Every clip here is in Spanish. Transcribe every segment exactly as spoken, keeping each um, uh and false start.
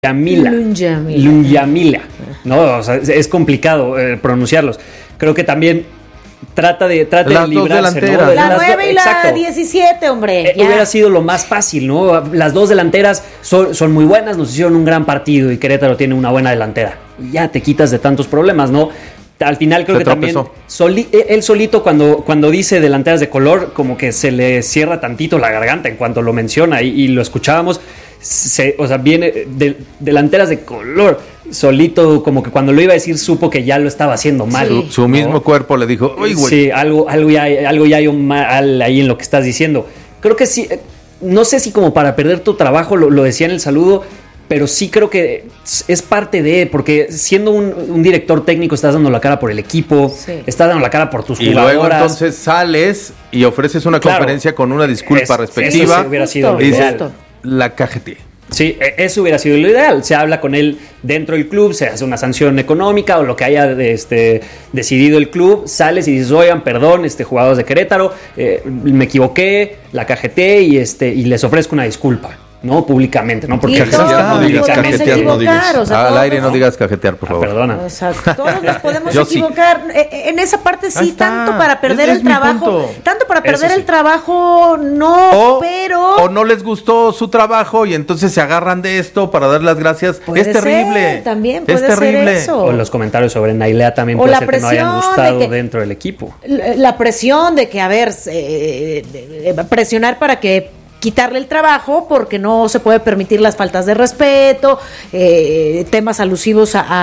Lunjamila. Lunjamila. No, o sea, es complicado eh, pronunciarlos. Creo que también trata de, trata las de librarse, dos ¿no? De la las nueve do- y la exacto. diecisiete, hombre. Eh, hubiera sido lo más fácil, ¿no? Las dos delanteras son, son muy buenas, nos hicieron un gran partido y Querétaro tiene una buena delantera. Y ya te quitas de tantos problemas, ¿no? Al final creo Se que también tropezó. soli, él solito cuando, cuando dice delanteras de color, como que se le cierra tantito la garganta en cuanto lo menciona y, y lo escuchábamos, se, o sea, viene de, delanteras de color, solito como que cuando lo iba a decir supo que ya lo estaba haciendo mal. Sí. Su, su mismo ¿no? cuerpo le dijo, uy, güey. Sí, algo, algo, ya, algo ya hay un mal ahí en lo que estás diciendo. Creo que sí, eh, no sé si como para perder tu trabajo, lo, lo decía en el saludo, pero sí creo que es parte de, porque siendo un, un director técnico estás dando la cara por el equipo, Sí. estás dando la cara por tus Y jugadoras. luego entonces sales y ofreces una Claro. conferencia con una disculpa Es- respectiva. eso sí hubiera sido Justo, lo y dices, ideal. justo. la cajeteé. Sí, e- eso hubiera sido lo ideal. Se habla con él dentro del club, se hace una sanción económica o lo que haya este, decidido el club. Sales y dices, oigan, perdón, este, jugadores de Querétaro, eh, me equivoqué, la cajeteé y, este, y les ofrezco una disculpa, ¿no? Públicamente, ¿no? Porque Y todos cajetear no nos digas, podemos cajetear no equivocar, digas. o sea, Al todos aire no nos- digas cajetear, por Ah, favor. perdona. Exacto, todos nos podemos Yo sí. equivocar. Eh, eh, En esa parte Ahí sí, está. tanto para perder Es- es el mi trabajo, punto. tanto para Eso perder sí. el trabajo, no, O, pero o no les gustó su trabajo y entonces se agarran de esto para dar las gracias. Puede es terrible. ser, también es puede ser terrible. eso. O los comentarios sobre Nailea también O puede la ser que no hayan presión gustado de que- dentro del equipo. la la presión de que, a ver, eh, de- de presionar para que quitarle el trabajo porque no se puede permitir las faltas de respeto, eh, temas alusivos a,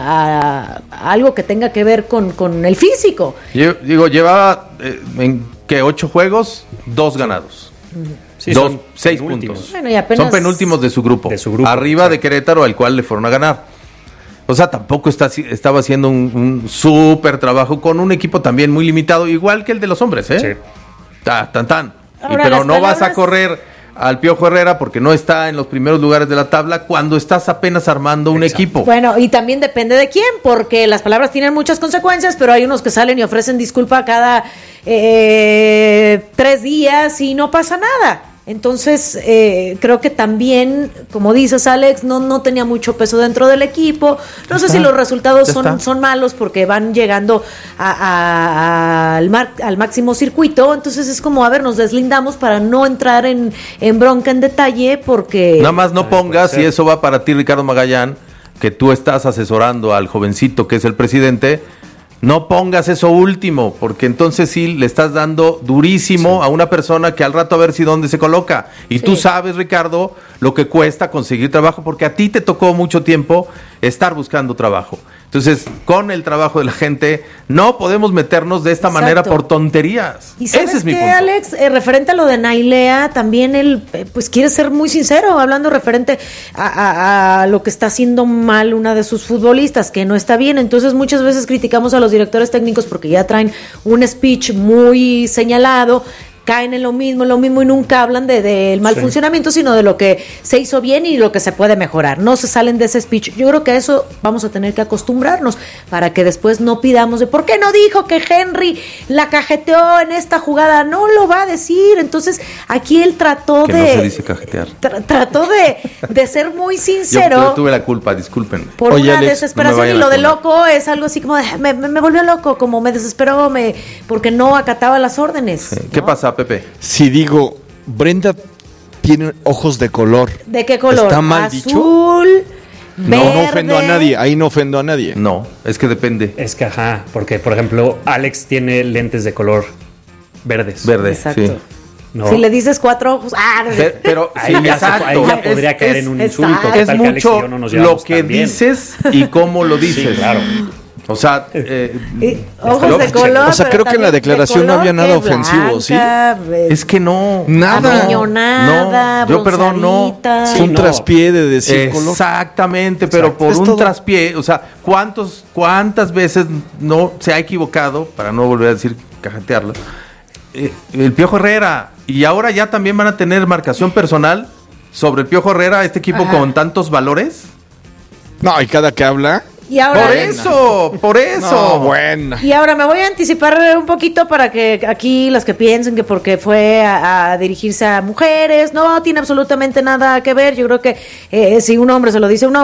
a- a algo que tenga que ver con, con el físico. Yo digo, llevaba eh, en que ocho juegos, dos ganados. Sí, dos, son seis penúltimos. puntos. Bueno, y apenas- Son penúltimos de su grupo. De su grupo, Arriba exacto. de Querétaro, al cual le fueron a ganar. O sea, tampoco está, estaba haciendo un, un súper trabajo con un equipo también muy limitado, igual que el de los hombres, ¿eh? Sí. Ta- tan, tan. Y Ahora, pero las no vas a palabras- correr al Piojo Herrera porque no está en los primeros lugares de la tabla cuando estás apenas armando un Exacto. equipo. Bueno, y también depende de quién, porque las palabras tienen muchas consecuencias, pero hay unos que salen y ofrecen disculpa cada eh, tres días y no pasa nada. Entonces, eh, creo que también, como dices, Alex, no, no tenía mucho peso dentro del equipo. No sé está. si los resultados Ya son, está. son malos porque van llegando a- a- al, mar- al máximo circuito. Entonces, es como, a ver, nos deslindamos para no entrar en, en bronca en detalle porque... Nada más no Ay, puede pongas, ser. y eso va para ti, Ricardo Magallán, que tú estás asesorando al jovencito que es el presidente, no pongas eso último, porque entonces sí le estás dando durísimo a una persona que al rato a ver si dónde se coloca. Y tú Sí. sabes, Ricardo, lo que cuesta conseguir trabajo, porque a ti te tocó mucho tiempo estar buscando trabajo. Entonces, con el trabajo de la gente, no podemos meternos de esta Exacto. manera por tonterías. ¿Y sabes Ese es mi qué, punto. Alex? Eh, referente a lo de Nailea, también él eh, pues quiere ser muy sincero, hablando referente a, a- a lo que está haciendo mal una de sus futbolistas, que no está bien. Entonces muchas veces criticamos a los directores técnicos porque ya traen un speech muy señalado, caen en lo mismo, lo mismo y nunca hablan de del mal Sí. funcionamiento, sino de lo que se hizo bien y lo que se puede mejorar. No se salen de ese speech. Yo creo que a eso vamos a tener que acostumbrarnos para que después no pidamos de ¿por qué no dijo que Henry la cajeteó en esta jugada? No lo va a decir. Entonces, aquí él trató Que de no se dice cajetear. tra- trató de, de ser muy Yo, sincero. yo tuve la culpa, discúlpenme. Por Oye, una Alex, desesperación, no me vayan y lo a de poner. loco es algo así como de, me, me- me volvió loco, como me desesperó, me porque no acataba las órdenes. ¿Qué ¿no? pasa, Pepe? Si digo, Brenda tiene ojos de color. ¿De qué color? ¿Está mal dicho? Azul, No, verde. no ofendo a nadie, ahí no ofendo a nadie. No, es que depende. Es que, ajá, porque, por ejemplo, Alex tiene lentes de color verdes. Verde, Exacto. sí. ¿no? Si le dices cuatro ojos, ah, no sé. Pe- Pero, Ahí sí, ya se- exacto. ahí ya podría Es- caer es- en un exacto. insulto. ¿Qué Es tal que Alex y mucho yo no nos lo llevamos que tan bien? dices y cómo lo dices. Sí, claro. O sea, eh, Y ojos luego- de color. O sea, pero creo que en la también de declaración no color había nada que ofensivo, ¿sí? blanca, eh, es que no. Nada. Aviñonada, No, yo perdón, no. bronceadita. Es Sí, un no. traspié de decir color. Exactamente, pero Exacto. por Es un todo. traspié, o sea, ¿cuántos, ¿cuántas veces no se ha equivocado, para no volver a decir cajetearlo, eh, el Piojo Herrera? Y ahora ya también van a tener marcación personal sobre el Piojo Herrera, este equipo Ajá. con tantos valores. No, y cada que habla, Y ahora, Por eso, por eso. No, bueno. y ahora me voy a anticipar un poquito para que aquí las que piensen que porque fue a, a dirigirse a mujeres, no tiene absolutamente nada que ver. Yo creo que eh, si un hombre se lo dice a un hombre,